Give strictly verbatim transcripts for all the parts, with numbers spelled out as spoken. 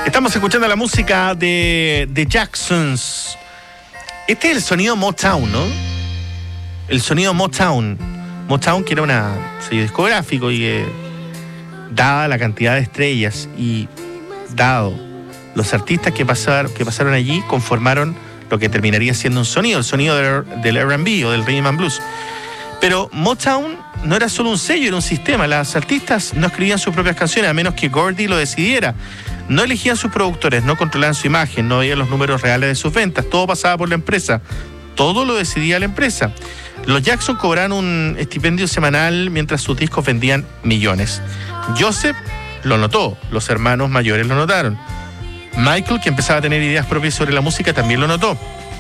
Estamos escuchando la música de The Jacksons. Este es el sonido Motown, ¿no? El sonido Motown. Motown, que era una sello discográfico y que, dada la cantidad de estrellas y dado los artistas que pasaron, que pasaron allí, conformaron lo que terminaría siendo un sonido, el sonido del, del R and B o del Rhythm and Blues. Pero Motown no era solo un sello, era un sistema. Las artistas no escribían sus propias canciones a menos que Gordy lo decidiera. No elegían sus productores, no controlaban su imagen, no veían los números reales de sus ventas. Todo pasaba por la empresa. Todo lo decidía la empresa. Los Jackson cobraban un estipendio semanal mientras sus discos vendían millones. Joseph lo notó, los hermanos mayores lo notaron. Michael, que empezaba a tener ideas propias sobre la música, también lo notó.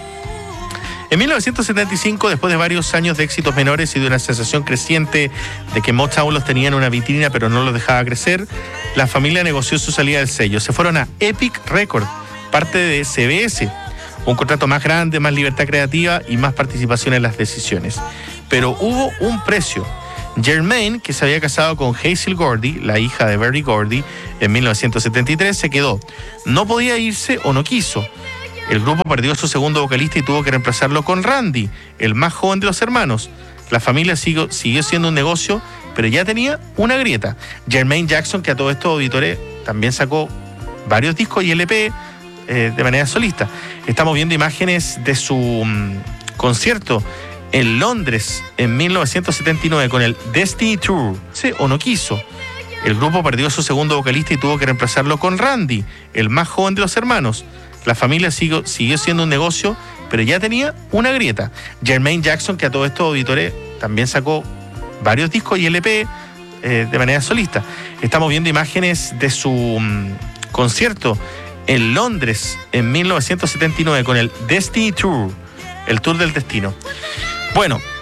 En mil novecientos setenta y cinco, después de varios años de éxitos menores y de una sensación creciente de que Motown los tenía en una vitrina pero no los dejaba crecer, la familia negoció su salida del sello. Se fueron a Epic Records, parte de C B S, un contrato más grande, más libertad creativa y más participación en las decisiones. Pero hubo un precio. Jermaine, que se había casado con Hazel Gordy, la hija de Berry Gordy, en mil novecientos setenta y tres, se quedó. No podía irse o no quiso. El grupo perdió a su segundo vocalista y tuvo que reemplazarlo con Randy, el más joven de los hermanos. La familia siguió, siguió siendo un negocio, pero ya tenía una grieta. Jermaine Jackson, que a todos estos auditores también sacó varios discos y L P eh, de manera solista. Estamos viendo imágenes de su um, concierto en Londres en mil novecientos setenta y nueve con el Destiny Tour. ¿Sí o no quiso? El grupo perdió a su segundo vocalista y tuvo que reemplazarlo con Randy, el más joven de los hermanos. La familia siguió, siguió siendo un negocio, pero ya tenía una grieta. Jermaine Jackson, que a todos estos auditores también sacó varios discos y L P eh, de manera solista. Estamos viendo imágenes de su um, concierto en Londres en mil novecientos setenta y nueve con el Destiny Tour, el Tour del Destino. Bueno,